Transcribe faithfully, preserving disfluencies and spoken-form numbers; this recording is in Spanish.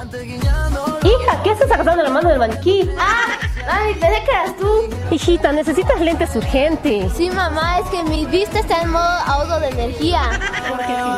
Hija, ¿qué haces agarrando la mano del maniquí? Ah, mami, pensé que eras tú. Hijita, necesitas lentes urgentes. Sí, mamá, es que mi vista está en modo ahorro de energía. Porque si